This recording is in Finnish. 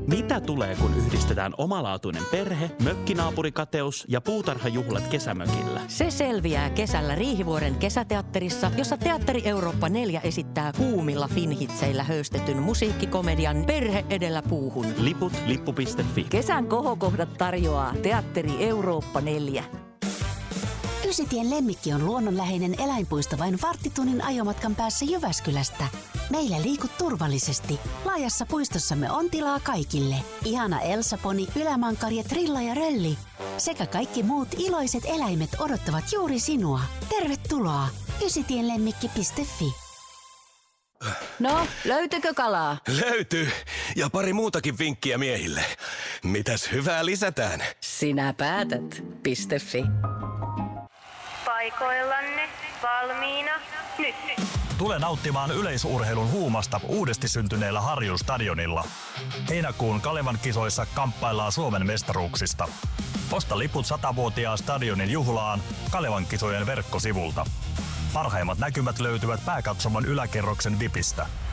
Mitä tulee, kun yhdistetään omalaatuinen perhe, mökkinaapurikateus ja puutarhajuhlat kesämökillä? Se selviää kesällä Riihivuoren kesäteatterissa, jossa Teatteri Eurooppa 4 esittää kuumilla finhitseillä höystetyn musiikkikomedian Perhe edellä puuhun. Liput lippu.fi. Kesän kohokohdat tarjoaa Teatteri Eurooppa 4. Ysitien Lemmikki on luonnonläheinen eläinpuisto vain varttitunnin ajomatkan päässä Jyväskylästä. Meillä liikut turvallisesti. Laajassa puistossamme on tilaa kaikille. Ihana Elsa-poni, ylämankari, trilla ja rölli. Sekä kaikki muut iloiset eläimet odottavat juuri sinua. Tervetuloa! ysitienlemmikki.fi. No, löytyykö kalaa? Löytyy. Ja pari muutakin vinkkiä miehille. Mitäs hyvää lisätään? Sinä päätät. .fi. Paikoillanne, valmiina, nyt. Tule nauttimaan yleisurheilun huumasta uudesti syntyneellä Harjun stadionilla. Heinäkuun Kalevan kisoissa kamppaillaan Suomen mestaruuksista. Osta liput 100-vuotiaan stadionin juhlaan Kalevan kisojen verkkosivulta. Parhaimmat näkymät löytyvät pääkatsomon yläkerroksen VIPistä.